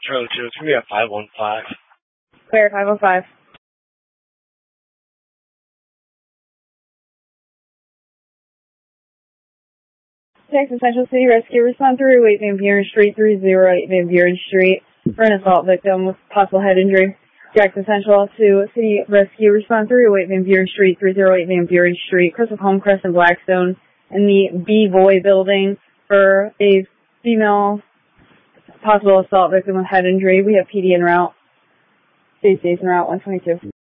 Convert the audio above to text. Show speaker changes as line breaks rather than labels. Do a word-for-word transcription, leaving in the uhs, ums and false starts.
Charlie two, it's going to be at five one five.
Clear, five oh five. Texas Central City Rescue, respond through eight Van Buren Street, three oh eight Van Buren Street, for an assault victim with possible head injury. Jackson Central to City Rescue, respond through eight Van Buren Street, three oh eight Van Buren Street, Crystal Palmcrest and Blackstone, in the B-Voy building for a female possible assault victim with head injury. We have P D en route. State Station Route one twenty-two.